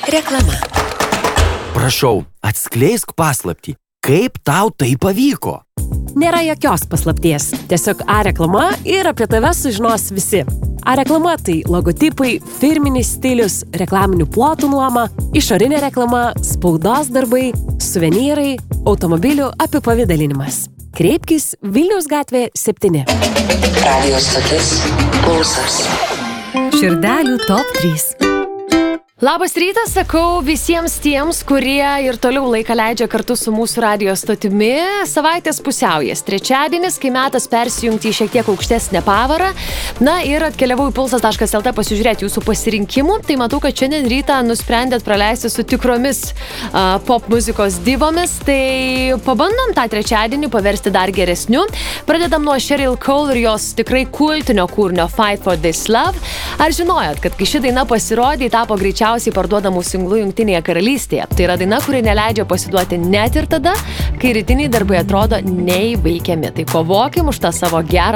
Reklama. Prašau, atskleisk paslaptį. Kaip tau tai pavyko? Nėra jokios paslapties. Tiesiog A-reklama ir apie tave sužinos visi. A-reklama tai logotipai, firminis stilius, reklaminių plotų nuoma, išorinė reklama, spaudos darbai, suvenyrai, automobilių apipavidalinimas. Kreipkis Vilniaus gatvė 7. Radio stotis Pulsas. Širdelių top 3. Labas rytas, sakau visiems tiems, kurie ir toliau laiką leidžia kartu su mūsų radijo stotimi. Savaitės pusiaujas, trečiadienis, kai metas persijungti į šiek tiek aukštesnę pavarą. Na ir atkeliavau į pulsas.lt pasižiūrėti jūsų pasirinkimų. Tai matau, kad šiandien rytą nusprendėt praleisti su tikromis pop muzikos divomis. Tai pabandom tą trečiadienį paversti dar geresniu. Pradedam nuo Cheryl Cole ir jos tikrai kultinio kūrinio Fight for This Love. Ar žinojot, kad kai ši daina pasirodė, tapo greičiausiai parduodamų singlų Jungtinėje karalystėje? Tai yra daina, kuri neleidžia pasiduoti net ir tada, kai rytiniai darbai atrodo neįveikiami. Tai kovokim už tą savo gerą